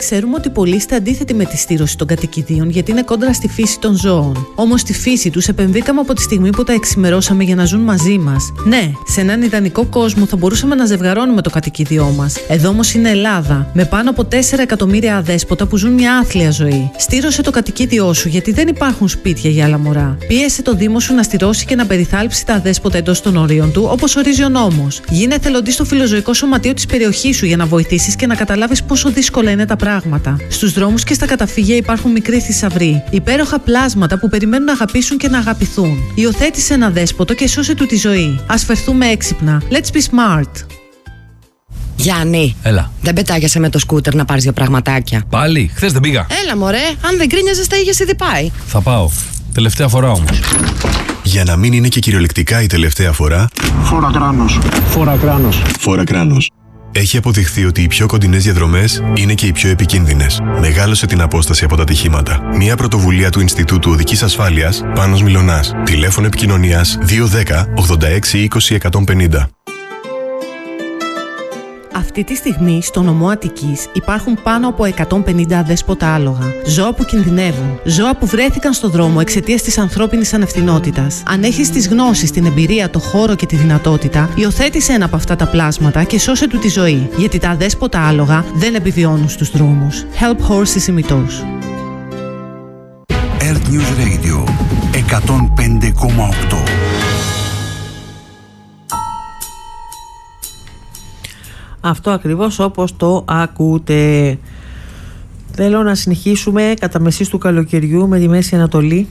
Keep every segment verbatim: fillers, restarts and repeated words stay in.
Ξέρουμε ότι πολλοί είστε αντίθετοι με τη στήρωση των κατοικιδίων γιατί είναι κόντρα στη φύση των ζώων. Όμως στη φύση τους επεμβήκαμε από τη στιγμή που τα εξημερώσαμε για να ζουν μαζί μας. Ναι, σε έναν ιδανικό κόσμο θα μπορούσαμε να ζευγαρώνουμε το κατοικίδιό μας. Εδώ όμως είναι Ελλάδα, με πάνω από τέσσερα εκατομμύρια αδέσποτα που ζουν μια άθλια ζωή. Στήρωσε το κατοικίδιό σου γιατί δεν υπάρχουν σπίτια για άλλα μωρά. Πίεσε το Δήμο σου να στηρώσει και να περιθάλψει τα αδέσποτα εντός των ορίων του, όπως ορίζει ο νόμος. Γίνε εθελοντής στο φιλοζωικό σωματείο της περιοχής σου για να βοηθήσεις και να καταλάβεις πόσο δύσκολα είναι τα πράγματα. Στους δρόμους και στα καταφύγια υπάρχουν μικροί θησαυροί, υπέροχα πλάσματα που περιμένουν να αγαπήσουν και να αγαπηθούν. Υιοθέτησε ένα δέσποτο και σώσε του τη ζωή. Ας φερθούμε έξυπνα. Let's be smart. Γιάννη, έλα. Δεν πετάγεσαι με το σκούτερ να πάρεις δύο πραγματάκια? Πάλι, χθες δεν πήγα. Έλα μωρέ, αν δεν κρίνιαζες τα είχες ήδη πάει. Θα πάω. Τελευταία φορά όμως. Για να μην είναι και κυριολεκτικά η τελευταία φορά, Φόρα κράνος. Φόρα κράνος. Φόρα κράνος. Έχει αποδειχθεί ότι οι πιο κοντινές διαδρομές είναι και οι πιο επικίνδυνες. Μεγάλωσε την απόσταση από τα ατυχήματα. Μια πρωτοβουλία του Ινστιτούτου Οδικής Ασφάλειας, Πάνος Μιλωνάς. Τηλέφωνο επικοινωνίας δύο ένα μηδέν ογδόντα έξι είκοσι εκατόν πενήντα. Αυτή τη στιγμή στο νομό Αττικής υπάρχουν πάνω από εκατόν πενήντα αδέσποτα άλογα. Ζώα που κινδυνεύουν. Ζώα που βρέθηκαν στο δρόμο εξαιτίας της ανθρώπινης ανευθυνότητας. Αν έχεις τις γνώσεις, την εμπειρία, το χώρο και τη δυνατότητα, υιοθέτησε ένα από αυτά τα πλάσματα και σώσε του τη ζωή. Γιατί τα αδέσποτα άλογα δεν επιβιώνουν στους δρόμους. Help Horses ημιτός. Earth News Radio εκατόν πέντε κόμμα οκτώ. Αυτό ακριβώς όπως το ακούτε. Θέλω να συνεχίσουμε κατά μεσής του καλοκαιριού με τη Μέση Ανατολή.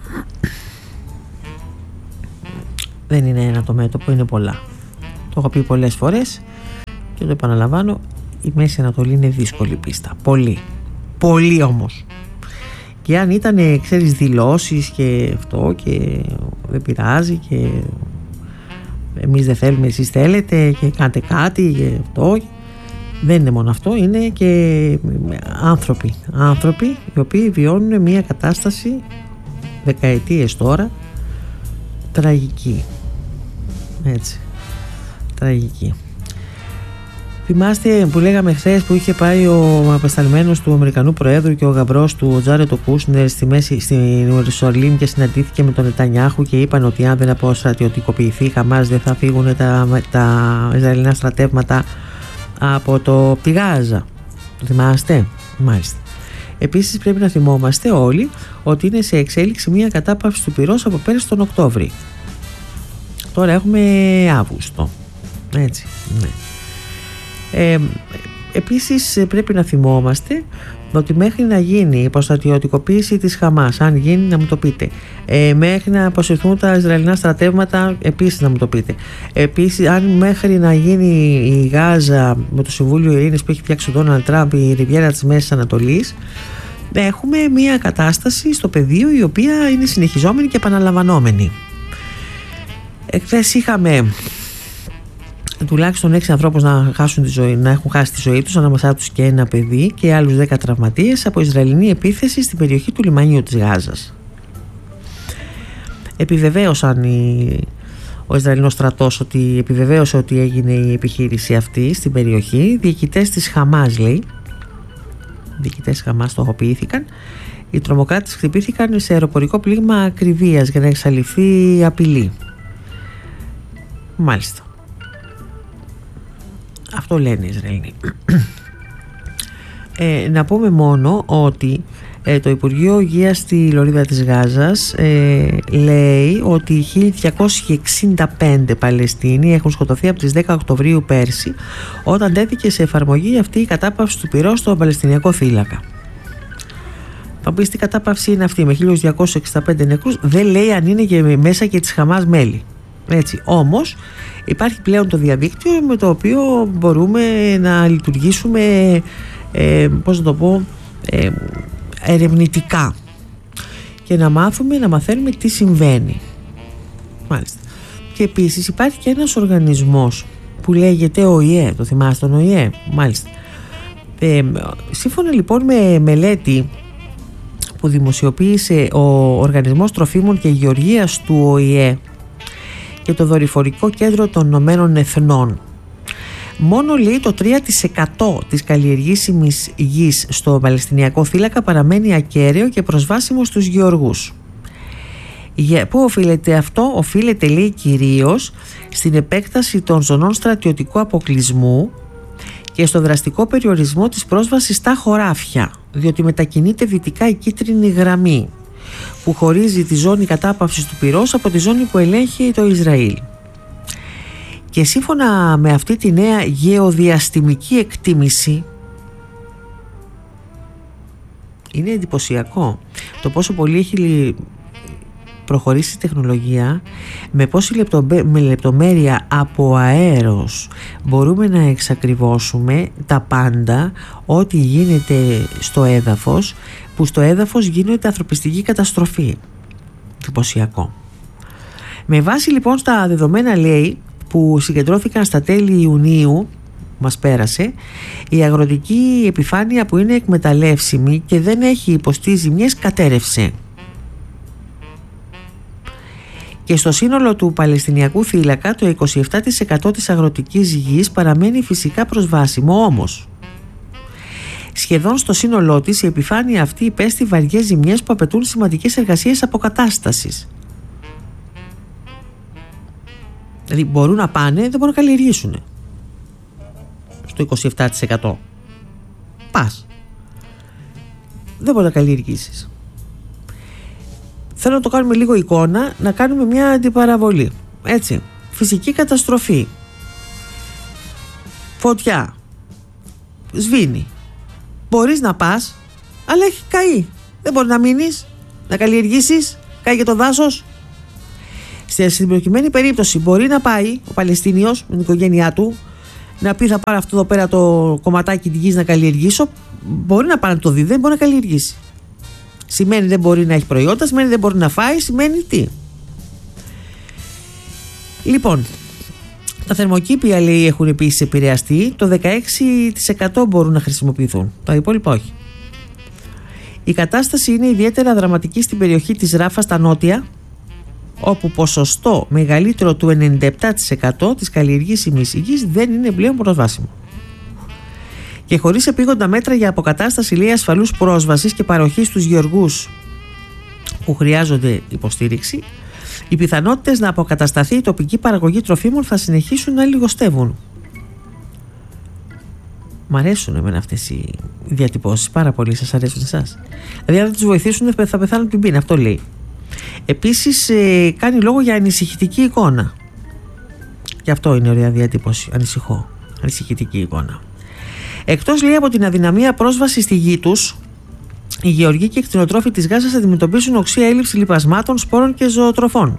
Δεν είναι ένα το μέτωπο, είναι πολλά. Το έχω πει πολλές φορές και το επαναλαμβάνω. Η Μέση Ανατολή είναι δύσκολη πίστα. Πολύ. Πολύ όμως. Και αν ήταν, ξέρεις, δηλώσεις και αυτό και δεν πειράζει και εμείς δεν θέλουμε, εσείς θέλετε και κάντε κάτι και αυτό. Δεν είναι μόνο αυτό, είναι και άνθρωποι. Άνθρωποι οι οποίοι βιώνουν μια κατάσταση δεκαετίες τώρα τραγική. Έτσι. Τραγική. Θυμάστε που λέγαμε χθες που είχε πάει ο απεσταλμένος του Αμερικανού Προέδρου και ο γαμπρός του, ο Τζάρετ ο Κούσνερ, στη μέση, στην Ιερουσαλήμ και συναντήθηκε με τον Νετανιάχου και είπαν ότι αν δεν αποστρατιωτικοποιηθεί η Χαμάς δεν θα φύγουν τα, τα Ισραηλινά στρατεύματα από το τη Γάζα. Το θυμάστε? Μάλιστα. Επίσης πρέπει να θυμόμαστε όλοι ότι είναι σε εξέλιξη μια κατάπαυση του πυρός από πέρυσι τον Οκτώβρη. Τώρα έχουμε Αύγουστο. Έτσι, ναι. Ε, επίσης πρέπει να θυμόμαστε ότι μέχρι να γίνει η υποστρατιωτικοποίηση της Χαμάς, αν γίνει να μου το πείτε, ε, μέχρι να αποσυρθούν τα Ισραηλινά στρατεύματα επίσης να μου το πείτε, επίσης αν μέχρι να γίνει η Γάζα με το Συμβούλιο Ειρήνης που έχει φτιάξει ο Ντόναλντ Τραμπ, η Ριβιέρα της Μέσης Ανατολής, έχουμε μια κατάσταση στο πεδίο η οποία είναι συνεχιζόμενη και επαναλαμβανόμενη. Εχθές είχαμε τουλάχιστον έξι ανθρώπους να, χάσουν τη ζωή, να έχουν χάσει τη ζωή τους, ανάμεσά τους και ένα παιδί και άλλους δέκα τραυματίες από Ισραηλινή επίθεση στην περιοχή του λιμανιού της Γάζας. Επιβεβαίωσαν οι, ο Ισραηλινός στρατός ότι επιβεβαίωσε ότι έγινε η επιχείρηση αυτή στην περιοχή. Διοικητές της Χαμάς, λέει, διοικητές της Χαμάς στοχοποιήθηκαν. Οι τρομοκράτες χτυπήθηκαν σε αεροπορικό πλήγμα ακριβίας για να εξαλειφθεί απειλή. Μάλιστα. Αυτό λένε οι Ισραηλοί. Ε, να πούμε μόνο ότι ε, το Υπουργείο Υγείας στη Λωρίδα της Γάζας ε, λέει ότι χίλια διακόσιοι εξήντα πέντε Παλαιστίνοι έχουν σκοτωθεί από τις δέκα Οκτωβρίου πέρσι, όταν τέθηκε σε εφαρμογή αυτή η κατάπαυση του πυρός στο Παλαιστινιακό θύλακα. Θα πεις τι κατάπαυση είναι αυτή με χίλια διακόσιους εξήντα πέντε νεκρούς? Δεν λέει αν είναι και μέσα και της Χαμάς μέλη. Έτσι. Όμως υπάρχει πλέον το διαδίκτυο με το οποίο μπορούμε να λειτουργήσουμε ε, πώς να το πω ε, ερευνητικά και να μάθουμε, να μαθαίνουμε τι συμβαίνει. Μάλιστα. Και επίσης υπάρχει και ένας οργανισμός που λέγεται Ο Η Ε, το θυμάστε τον Ο Η Ε? Μάλιστα. Ε, σύμφωνα λοιπόν με μελέτη που δημοσιοποίησε ο Οργανισμός Τροφίμων και Γεωργίας του Ο Η Ε και το Δορυφορικό Κέντρο των Ηνωμένων Εθνών, Μόνο λέει το τρία τοις εκατό της καλλιεργήσιμης γης στο Παλαιστινιακό θύλακα παραμένει ακέραιο και προσβάσιμο στους γεωργούς. Για πού οφείλεται αυτό? Οφείλεται, λέει, κυρίως στην επέκταση των ζωνών στρατιωτικού αποκλεισμού και στο δραστικό περιορισμό της πρόσβασης στα χωράφια, διότι μετακινείται δυτικά η κίτρινη γραμμή που χωρίζει τη ζώνη κατάπαυσης του πυρός από τη ζώνη που ελέγχει το Ισραήλ. Και σύμφωνα με αυτή τη νέα γεωδιαστημική εκτίμηση, είναι εντυπωσιακό το πόσο πολύ έχει προχωρήσει η τεχνολογία, με πόση λεπτομέ... με λεπτομέρεια από αέρος μπορούμε να εξακριβώσουμε τα πάντα, ό,τι γίνεται στο έδαφος, που στο έδαφος γίνεται ανθρωπιστική καταστροφή. Εντυπωσιακό. Με βάση λοιπόν στα δεδομένα, λέει, που συγκεντρώθηκαν στα τέλη Ιουνίου, μας πέρασε, η αγροτική επιφάνεια που είναι εκμεταλλεύσιμη και δεν έχει υποστεί ζημιές κατέρευσε. Και στο σύνολο του Παλαιστινιακού θύλακα το είκοσι επτά τοις εκατό της αγροτικής γης παραμένει φυσικά προσβάσιμο, όμως σχεδόν στο σύνολό της η επιφάνεια αυτή υπέστη βαριές ζημιές που απαιτούν σημαντικές εργασίες αποκατάστασης. Δηλαδή μπορούν να πάνε, δεν μπορούν να καλλιεργήσουν στο είκοσι επτά τοις εκατό. Πας, δεν μπορεί να καλλιεργήσεις. Θέλω να το κάνουμε λίγο εικόνα, να κάνουμε μια αντιπαραβολή. Έτσι, φυσική καταστροφή, φωτιά, σβήνει. Μπορείς να πας, αλλά έχει καεί. Δεν μπορεί να μείνεις, να καλλιεργήσεις, καεί και το δάσος. Στην προκειμένη περίπτωση μπορεί να πάει ο Παλαιστίνιος με την οικογένειά του, να πει θα πάρω αυτό εδώ πέρα το κομματάκι της γης να καλλιεργήσω. Μπορεί να πάει να το δει, δεν μπορεί να καλλιεργήσει. Σημαίνει δεν μπορεί να έχει προϊόντα, σημαίνει δεν μπορεί να φάει, σημαίνει τι? Λοιπόν, τα θερμοκήπια, λέει, έχουν επίσης επηρεαστεί. Το δεκαέξι τοις εκατό μπορούν να χρησιμοποιηθούν, τα υπόλοιπα όχι. Η κατάσταση είναι ιδιαίτερα δραματική στην περιοχή της Ράφα στα νότια, όπου ποσοστό μεγαλύτερο του ενενήντα επτά τοις εκατό της καλλιεργήσιμης γης δεν είναι πλέον προσβάσιμο. Και χωρίς επίγοντα μέτρα για αποκατάσταση, λέει, ασφαλούς πρόσβασης και παροχής στους γεωργούς που χρειάζονται υποστήριξη, οι πιθανότητες να αποκατασταθεί η τοπική παραγωγή τροφίμων θα συνεχίσουν να λιγοστεύουν. Μ' αρέσουν εμένα αυτές οι διατυπώσεις πάρα πολύ. Σας αρέσουν εσάς? Δηλαδή, αν δεν τους βοηθήσουν θα πεθάνουν την πείνα. Αυτό λέει. Επίσης, ε, κάνει λόγο για ανησυχητική εικόνα. Και αυτό είναι ωραία διατύπωση. Ανησυχώ. Ανησυχητική εικόνα. Εκτός, λέει, από την αδυναμία πρόσβαση στη γη τους, οι γεωργοί και οι κτηνοτρόφοι της Γάζας αντιμετωπίζουν οξία έλλειψη λιπασμάτων, σπόρων και ζωοτροφών.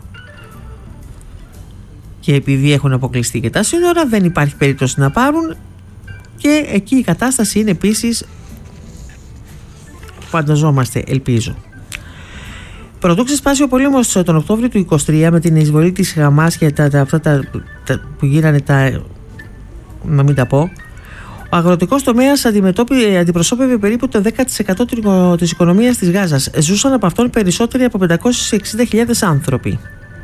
Και επειδή έχουν αποκλειστεί και τα σύνορα, δεν υπάρχει περίπτωση να πάρουν, και εκεί η κατάσταση είναι επίσης, φανταζόμαστε, ελπίζω. Πρωτού ξεσπάσει ο πόλεμος τον Οκτώβριο του είκοσι τρία με την εισβολή της Χαμάς και τα, τα, αυτά τα, τα, που γίνανε τα, να μην τα πω, ο αγροτικός τομέας αντιπροσώπευε περίπου το δέκα τοις εκατό της οικονομίας της Γάζας. Ζούσαν από αυτόν περισσότεροι από πεντακόσιες εξήντα χιλιάδες άνθρωποι.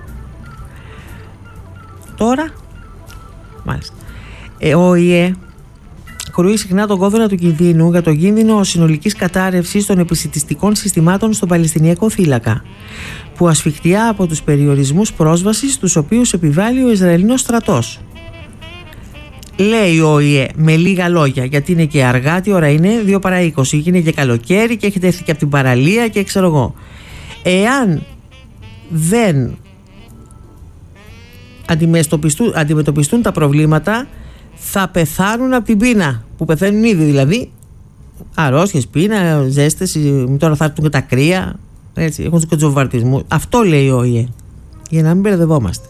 Τώρα, μάλιστα, ε, ο ΙΕ κρούει συχνά τον κόδωνα του κινδύνου για το κίνδυνο συνολικής κατάρρευσης των επισιτιστικών συστημάτων στον Παλαιστινιακό θύλακα, που ασφιχτιά από τους περιορισμούς πρόσβασης τους οποίους επιβάλλει ο Ισραηλινός στρατός. Λέει ο ΙΕ με λίγα λόγια, γιατί είναι και αργά, τι ώρα είναι, δύο παρά είκοσι, και είναι και καλοκαίρι και έχετε έρθει και από την παραλία και ξέρω εγώ. Εάν δεν αντιμετωπιστούν, αντιμετωπιστούν τα προβλήματα, θα πεθάνουν από την πείνα, που πεθαίνουν ήδη δηλαδή. Αρρώστιες, πείνα, ζέστες, τώρα θα έρθουν και τα κρύα, έτσι, έχουν και τους βαρτισμούς. Αυτό λέει ο ΙΕ, για να μην μπερδευόμαστε.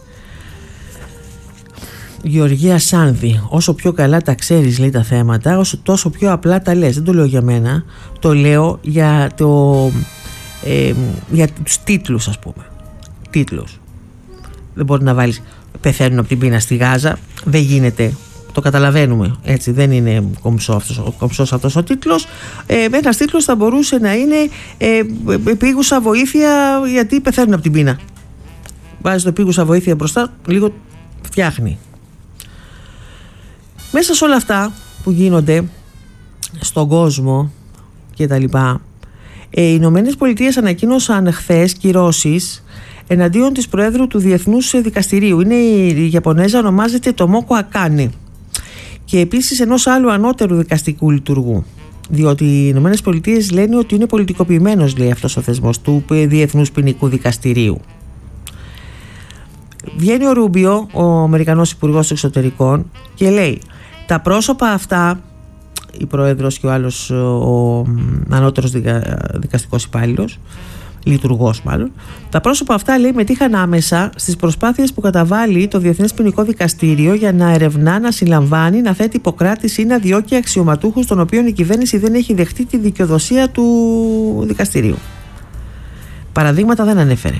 Γεωργία Σάνδη, όσο πιο καλά τα ξέρεις, λέει, τα θέματα, όσο τόσο πιο απλά τα λες. Δεν το λέω για μένα, το λέω για, το, ε, για τους τίτλους, ας πούμε. Τίτλους. Δεν μπορεί να βάλεις πεθαίνουν από την πείνα στη Γάζα, δεν γίνεται. Το καταλαβαίνουμε, έτσι, δεν είναι κομψό αυτός, ο κομψός αυτός ο τίτλος. Ε, ένας τίτλος θα μπορούσε να είναι ε, επίγουσα βοήθεια γιατί πεθαίνουν από την πείνα. Βάζει το επίγουσα βοήθεια μπροστά, λίγο φτιάχνει. Μέσα σε όλα αυτά που γίνονται στον κόσμο και τα λοιπά, οι Ηνωμένες Πολιτείες ανακοίνωσαν χθες κυρώσεις εναντίον της Προέδρου του Διεθνούς Δικαστηρίου. Είναι η Ιαπωνέζα, ονομάζεται Τομόκο Ακάνε, και επίσης ενός άλλου ανώτερου δικαστικού λειτουργού, διότι οι Ηνωμένες Πολιτείες λένε ότι είναι πολιτικοποιημένος, λέει, αυτός ο θεσμός του Διεθνούς Ποινικού Δικαστηρίου. Βγαίνει ο Ρούμπιο, ο Αμερικανός Υπουργός Εξωτερικών, και λέει τα πρόσωπα αυτά, η Πρόεδρος και ο άλλος ο ανώτερος δικα, δικαστικός υπάλληλος, λειτουργός μάλλον, τα πρόσωπα αυτά, λέει, μετήχαν άμεσα στις προσπάθειες που καταβάλει το Διεθνές Ποινικό Δικαστήριο για να ερευνά, να συλλαμβάνει, να θέτει υποκράτηση ή να διώκει αξιωματούχους των οποίων η κυβέρνηση δεν έχει δεχτεί τη δικαιοδοσία του δικαστηρίου. Παραδείγματα δεν ανέφερε.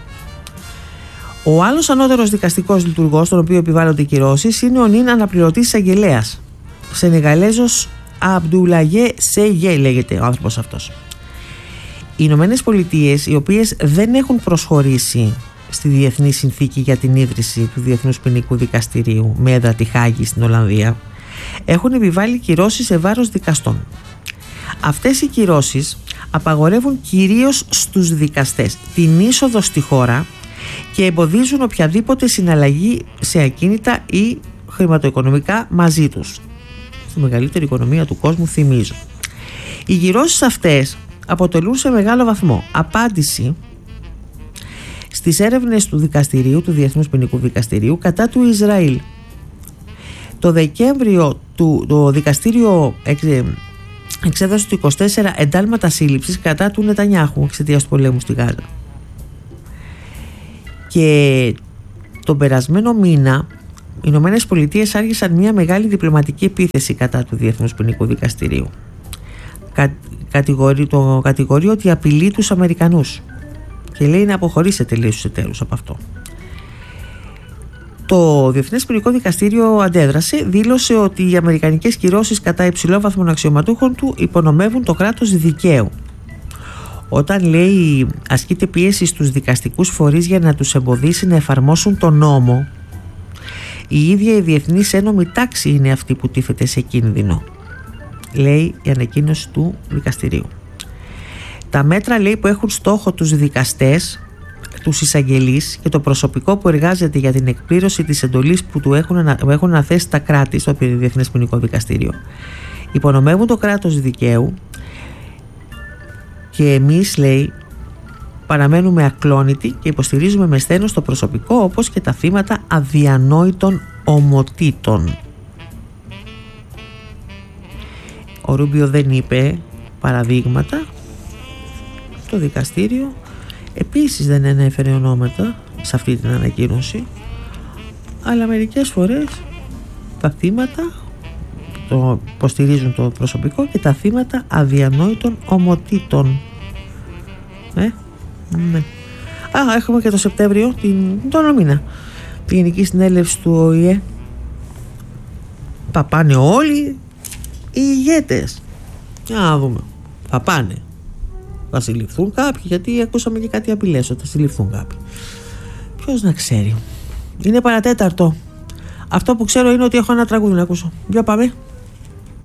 Ο άλλος ανώτερος δικαστικός λειτουργός, τον οποίο επιβάλλονται οι κυρώσεις, είναι ο νυν αναπληρωτής εισαγγελέας, Σενεγαλέζος Αμπντουλαγέ Σεγέ λέγεται ο άνθρωπος αυτός. Οι Ηνωμένες Πολιτείες, οι οποίες δεν έχουν προσχωρήσει στη Διεθνή Συνθήκη για την ίδρυση του Διεθνούς Ποινικού Δικαστηρίου με έδρα τη Χάγη στην Ολλανδία, έχουν επιβάλει κυρώσεις σε βάρος δικαστών. Αυτές οι κυρώσεις απαγορεύουν κυρίως στους δικαστές την είσοδο στη χώρα και εμποδίζουν οποιαδήποτε συναλλαγή σε ακίνητα ή χρηματοοικονομικά μαζί τους. Στη μεγαλύτερη οικονομία του κόσμου, θυμίζω. Οι κυρώσεις αυτές αποτελούν σε μεγάλο βαθμό απάντηση στις έρευνες του δικαστηρίου, του Διεθνούς Ποινικού Δικαστηρίου, κατά του Ισραήλ. Το Δεκέμβριο του, το δικαστήριο εξε, εξέδωσε το είκοσι τέσσερα εντάλματα σύλληψης κατά του Νετανιάχου εξαιτίας του πολέμου στη Γάζα. Και τον περασμένο μήνα οι Ηνωμένες Πολιτείες άρχισαν μια μεγάλη διπλωματική επίθεση κατά του Διεθνούς Ποινικού Δικαστηρίου. Κα, κατηγορεί, το κατηγορεί ότι απειλεί τους Αμερικανούς και λέει να αποχωρήσετε, λέει, στους εταίρους από αυτό. Το Διεθνές Ποινικό Δικαστήριο αντέδρασε, δήλωσε ότι οι αμερικανικές κυρώσεις κατά υψηλόβαθμων αξιωματούχων του υπονομεύουν το κράτος δικαίου. Όταν, λέει, ασκείται πίεση στους δικαστικούς φορείς για να τους εμποδίσει να εφαρμόσουν τον νόμο, η ίδια η διεθνής ένομη τάξη είναι αυτή που τίθεται σε κίνδυνο, λέει η ανακοίνωση του δικαστηρίου. Τα μέτρα, λέει, που έχουν στόχο τους δικαστές, τους εισαγγελείς και το προσωπικό που εργάζεται για την εκπλήρωση της εντολής που του έχουν, ανα, έχουν αναθέσει τα κράτη στο Διεθνές Ποινικό Δικαστήριο, υπονομεύουν το κράτος δικαίου και εμείς, λέει, παραμένουμε ακλόνητοι και υποστηρίζουμε με σθένος το προσωπικό, όπως και τα θύματα αδιανόητων ομοτήτων. Ο Ρούμπιο δεν είπε παραδείγματα. Το δικαστήριο επίσης δεν ανέφερε ονόματα σε αυτή την ανακοίνωση, αλλά μερικές φορές τα θύματα το υποστηρίζουν το προσωπικό και τα θύματα αδιανόητων ομοτήτων. Ε, ναι. Α, έχουμε και το Σεπτέμβριο, την, τον μήνα, τη Γενική Συνέλευση του Ο Η Ε. Θα πάνε όλοι οι ηγέτες. Να δούμε. Θα πάνε. Θα συλληφθούν κάποιοι, γιατί ακούσαμε και κάτι απειλές ότι θα συλληφθούν κάποιοι. Ποιος να ξέρει. Είναι παρατέταρτο. Αυτό που ξέρω είναι ότι έχω ένα τραγούδι να ακούσω. Για πάμε.